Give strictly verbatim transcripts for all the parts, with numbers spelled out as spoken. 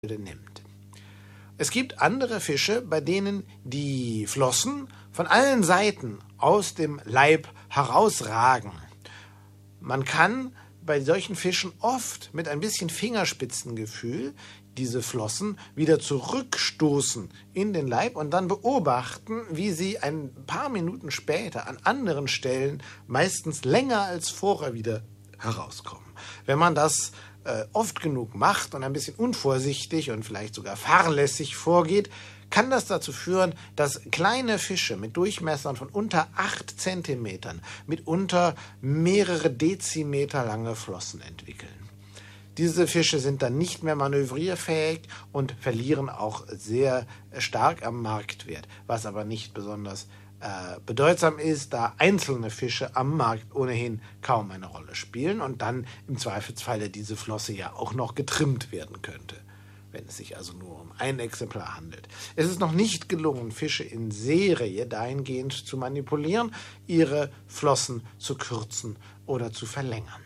nimmt. Es gibt andere Fische, bei denen die Flossen von allen Seiten aus dem Leib herausragen. Man kann bei solchen Fischen oft mit ein bisschen Fingerspitzengefühl diese Flossen wieder zurückstoßen in den Leib und dann beobachten, wie sie ein paar Minuten später an anderen Stellen meistens länger als vorher wieder herauskommen. Wenn man das äh, oft genug macht und ein bisschen unvorsichtig und vielleicht sogar fahrlässig vorgeht, kann das dazu führen, dass kleine Fische mit Durchmessern von unter acht Zentimetern mitunter mehrere Dezimeter lange Flossen entwickeln. Diese Fische sind dann nicht mehr manövrierfähig und verlieren auch sehr stark am Marktwert, was aber nicht besonders äh, bedeutsam ist, da einzelne Fische am Markt ohnehin kaum eine Rolle spielen und dann im Zweifelsfalle diese Flosse ja auch noch getrimmt werden könnte, wenn es sich also nur um ein Exemplar handelt. Es ist noch nicht gelungen, Fische in Serie dahingehend zu manipulieren, ihre Flossen zu kürzen oder zu verlängern.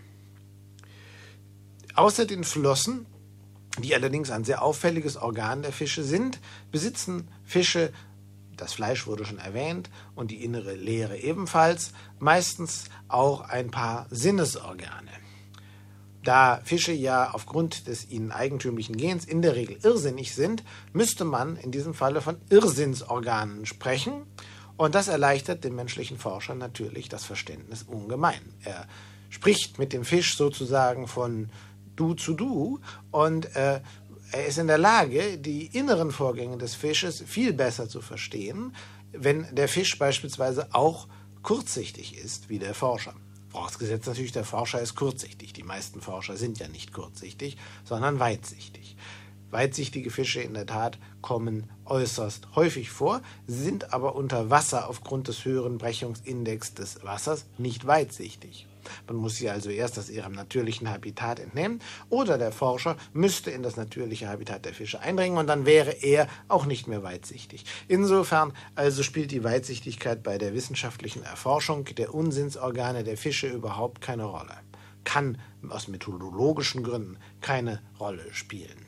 Außer den Flossen, die allerdings ein sehr auffälliges Organ der Fische sind, besitzen Fische, das Fleisch wurde schon erwähnt und die innere Leere ebenfalls, meistens auch ein paar Sinnesorgane. Da Fische ja aufgrund des ihnen eigentümlichen Gens in der Regel irrsinnig sind, müsste man in diesem Falle von Irrsinnsorganen sprechen. Und das erleichtert dem menschlichen Forscher natürlich das Verständnis ungemein. Er spricht mit dem Fisch sozusagen von Du zu Du und äh, er ist in der Lage, die inneren Vorgänge des Fisches viel besser zu verstehen, wenn der Fisch beispielsweise auch kurzsichtig ist, wie der Forscher. Vorausgesetzt natürlich, der Forscher ist kurzsichtig. Die meisten Forscher sind ja nicht kurzsichtig, sondern weitsichtig. Weitsichtige Fische in der Tat kommen äußerst häufig vor, sind aber unter Wasser aufgrund des höheren Brechungsindex des Wassers nicht weitsichtig. Man muss sie also erst aus ihrem natürlichen Habitat entnehmen oder der Forscher müsste in das natürliche Habitat der Fische eindringen und dann wäre er auch nicht mehr weitsichtig. Insofern also spielt die Weitsichtigkeit bei der wissenschaftlichen Erforschung der Unsinnsorgane der Fische überhaupt keine Rolle. Kann aus methodologischen Gründen keine Rolle spielen.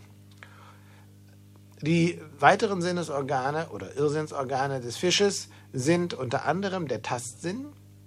Die weiteren Sinnesorgane oder Irrsinnsorgane des Fisches sind unter anderem der Tastsinn.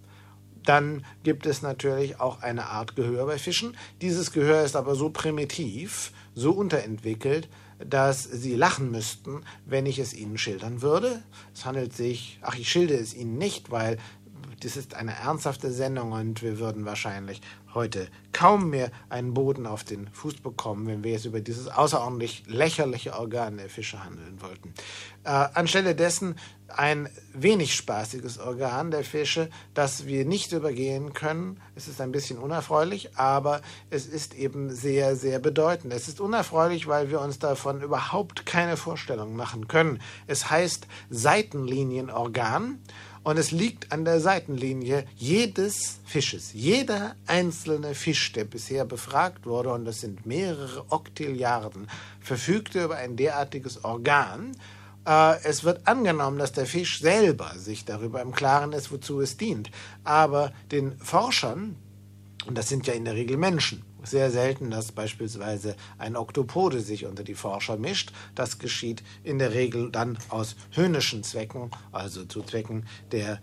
Dann gibt es natürlich auch eine Art Gehör bei Fischen. Dieses Gehör ist aber so primitiv, so unterentwickelt, dass Sie lachen müssten, wenn ich es Ihnen schildern würde. Es handelt sich, ach, ich schilde es Ihnen nicht, weil das ist eine ernsthafte Sendung und wir würden wahrscheinlich heute kaum mehr einen Boden auf den Fuß bekommen, wenn wir jetzt über dieses außerordentlich lächerliche Organ der Fische handeln wollten. Äh, anstelle dessen ein wenig spaßiges Organ der Fische, das wir nicht übergehen können. Es ist ein bisschen unerfreulich, aber es ist eben sehr, sehr bedeutend. Es ist unerfreulich, weil wir uns davon überhaupt keine Vorstellung machen können. Es heißt Seitenlinienorgan. Und es liegt an der Seitenlinie jedes Fisches. Jeder einzelne Fisch, der bisher befragt wurde, und das sind mehrere Oktilliarden, verfügte über ein derartiges Organ. Äh, es wird angenommen, dass der Fisch selber sich darüber im Klaren ist, wozu es dient. Aber den Forschern, und das sind ja in der Regel Menschen, sehr selten, dass beispielsweise ein Oktopode sich unter die Forscher mischt. Das geschieht in der Regel dann aus höhnischen Zwecken, also zu Zwecken der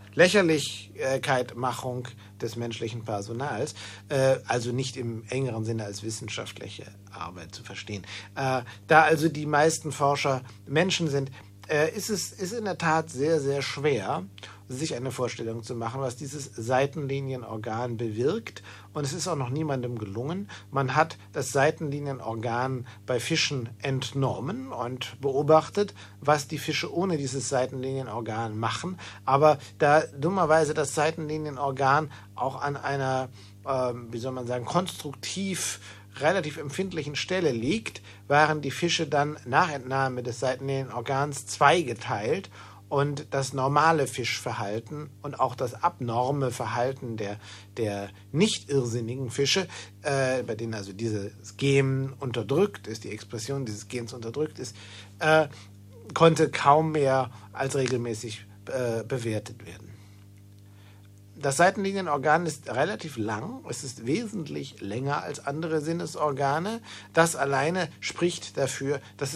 Lächerlichkeitmachung des menschlichen Personals, äh, also nicht im engeren Sinne als wissenschaftliche Arbeit zu verstehen. Äh, da also die meisten Forscher Menschen sind, äh, ist es ist in der Tat sehr, sehr schwer, sich eine Vorstellung zu machen, was dieses Seitenlinienorgan bewirkt. Und es ist auch noch niemandem gelungen. Man hat das Seitenlinienorgan bei Fischen entnommen und beobachtet, was die Fische ohne dieses Seitenlinienorgan machen. Aber da dummerweise das Seitenlinienorgan auch an einer, äh, wie soll man sagen, konstruktiv relativ empfindlichen Stelle liegt, waren die Fische dann nach Entnahme des Seitenlinienorgans zweigeteilt. Und das normale Fischverhalten und auch das abnorme Verhalten der, der nicht irrsinnigen Fische, äh, bei denen also dieses Gen unterdrückt ist, die Expression dieses Gens unterdrückt ist, äh, konnte kaum mehr als regelmäßig äh, bewertet werden. das Seitenlinienorgan ist relativ lang, es ist wesentlich länger als andere Sinnesorgane. Das alleine spricht dafür, dass